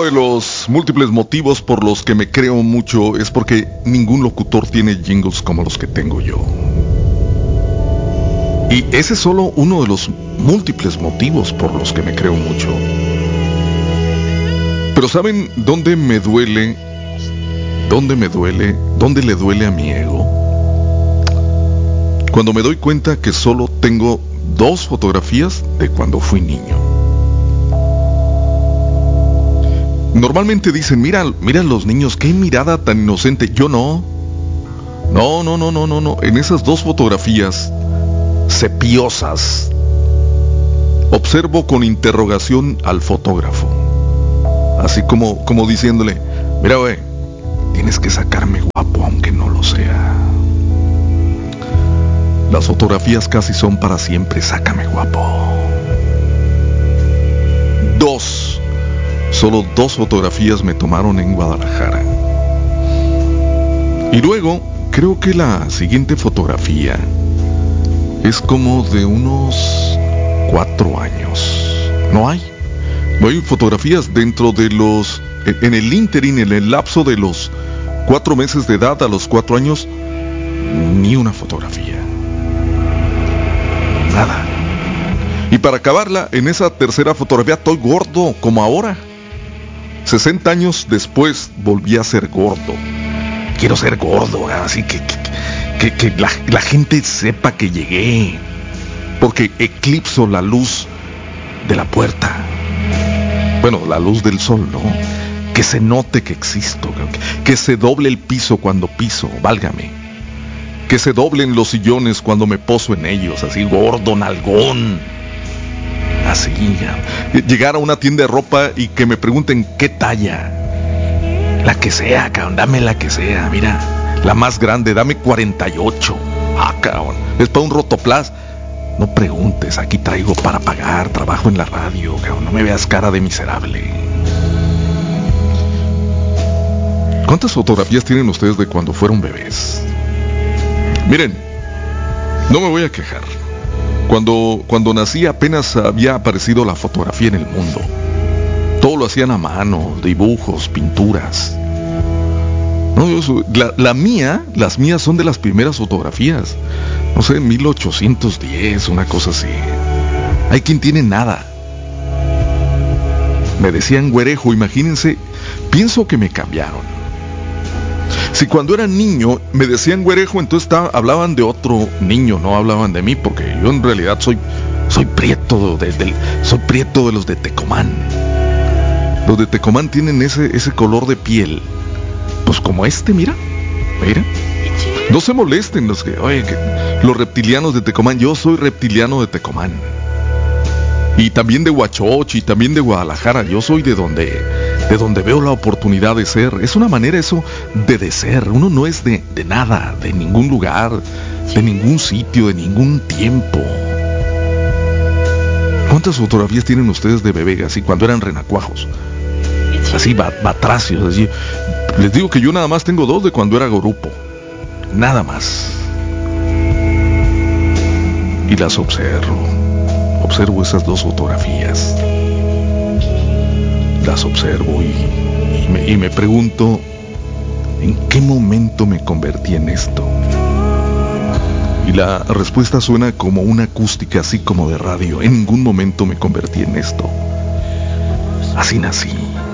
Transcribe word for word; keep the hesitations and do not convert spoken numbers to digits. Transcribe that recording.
Uno de los múltiples motivos por los que me creo mucho es porque ningún locutor tiene jingles como los que tengo yo. Y ese es solo uno de los múltiples motivos por los que me creo mucho. Pero ¿saben dónde me duele? ¿Dónde me duele? ¿Dónde le duele a mi ego? Cuando me doy cuenta que solo tengo dos fotografías de cuando fui niño. Normalmente dicen, mira, mira los niños, qué mirada tan inocente. Yo no. No, no, no, no, no, no. En esas dos fotografías cepiosas, observo con interrogación al fotógrafo. Así como, como diciéndole, mira, güey, tienes que sacarme guapo aunque no lo sea. Las fotografías casi son para siempre, sácame guapo. Dos. Solo dos fotografías me tomaron en Guadalajara. Y luego, creo que la siguiente fotografía es como de unos cuatro años. No hay. No hay fotografías dentro de los... En el ínterin, en el lapso de los cuatro meses de edad a los cuatro años, ni una fotografía. Nada. Y para acabarla, en esa tercera fotografía estoy gordo, como ahora. sesenta años después volví a ser gordo. Quiero ser gordo, así que, que, que, que la, la gente sepa que llegué. Porque eclipso la luz de la puerta. Bueno, la luz del sol, ¿no? Que se note que existo. Que, que se doble el piso cuando piso, válgame. Que se doblen los sillones cuando me poso en ellos, así gordo, nalgón. Así, llegar a una tienda de ropa y que me pregunten qué talla. La que sea, cabrón, dame la que sea, mira, la más grande, dame cuarenta y ocho. Ah, cabrón, es para un rotoplas. No preguntes, aquí traigo para pagar, trabajo en la radio, cabrón, no me veas cara de miserable. ¿Cuántas fotografías tienen ustedes de cuando fueron bebés? Miren, no me voy a quejar. Cuando, cuando nací apenas había aparecido la fotografía en el mundo. Todo lo hacían a mano, dibujos, pinturas. No, yo, la, la mía, las mías son de las primeras fotografías. No sé, mil ochocientos diez, una cosa así. Hay quien tiene nada. Me decían güerejo, imagínense, pienso que me cambiaron. Si cuando era niño me decían güerejo, entonces estaba, hablaban de otro niño, no hablaban de mí, porque yo en realidad soy soy prieto de, de, soy prieto de los de Tecomán. Los de Tecomán tienen ese, ese color de piel, pues como este, mira, mira. No se molesten los que, oye, que los reptilianos de Tecomán, yo soy reptiliano de Tecomán. Y también de Huachochi, y también de Guadalajara, yo soy de donde... de donde veo la oportunidad de ser. Es una manera eso de de ser. Uno no es de, de nada, de ningún lugar, de ningún sitio, de ningún tiempo. ¿Cuántas fotografías tienen ustedes de bebé así cuando eran renacuajos? Así batracios, así. Les digo que yo nada más tengo dos de cuando era gorupo. Nada más. Y las observo. Observo esas dos fotografías. Las observo y, y, me, y me pregunto, ¿en qué momento me convertí en esto? Y la respuesta suena como una acústica, así como de radio. En ningún momento me convertí en esto. Así nací.